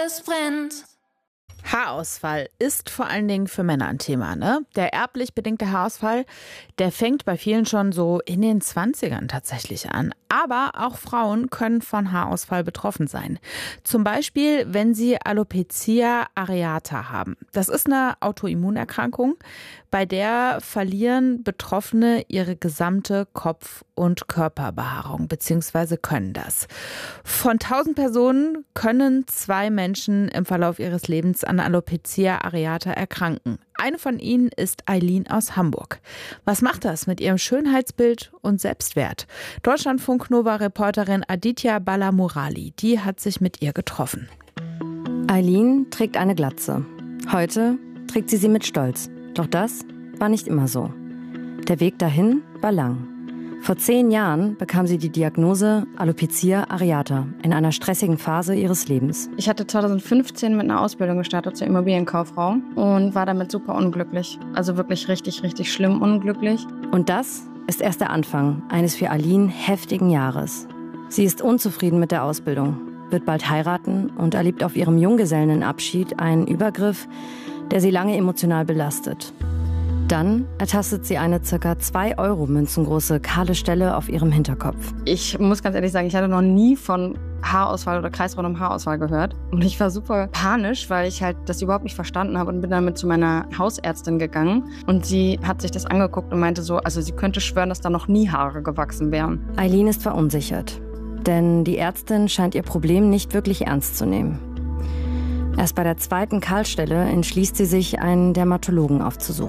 es brennt. Haarausfall ist vor allen Dingen für Männer ein Thema, ne? Der erblich bedingte Haarausfall, der fängt bei vielen schon so in den 20ern tatsächlich an. Aber auch Frauen können von Haarausfall betroffen sein. Zum Beispiel, wenn sie Alopecia areata haben. Das ist eine Autoimmunerkrankung, bei der verlieren Betroffene ihre gesamte Kopf- und Körperbehaarung, beziehungsweise können das. Von 1000 Personen können 2 Menschen im Verlauf ihres Lebens an Alopecia areata erkranken. Eine von ihnen ist Eileen aus Hamburg. Was macht das mit ihrem Schönheitsbild und Selbstwert? Deutschlandfunk-Nova-Reporterin Aditya Balamurali, die hat sich mit ihr getroffen. Eileen trägt eine Glatze. Heute trägt sie mit Stolz. Doch das war nicht immer so. Der Weg dahin war lang. Vor 10 Jahren bekam sie die Diagnose Alopecia areata in einer stressigen Phase ihres Lebens. Ich hatte 2015 mit einer Ausbildung gestartet zur Immobilienkauffrau und war damit super unglücklich. Also wirklich richtig, richtig schlimm unglücklich. Und das ist erst der Anfang eines für Eileen heftigen Jahres. Sie ist unzufrieden mit der Ausbildung, wird bald heiraten und erlebt auf ihrem Junggesellenabschied einen Übergriff, der sie lange emotional belastet. Dann ertastet sie eine ca. 2-Euro-Münzen große kahle Stelle auf ihrem Hinterkopf. Ich muss ganz ehrlich sagen, ich hatte noch nie von Haarausfall oder kreisrundem Haarausfall gehört. Und ich war super panisch, weil ich halt das überhaupt nicht verstanden habe und bin damit zu meiner Hausärztin gegangen. Und sie hat sich das angeguckt und meinte so, also sie könnte schwören, dass da noch nie Haare gewachsen wären. Eileen ist verunsichert, denn die Ärztin scheint ihr Problem nicht wirklich ernst zu nehmen. Erst bei der 2. Kahlstelle entschließt sie sich, einen Dermatologen aufzusuchen.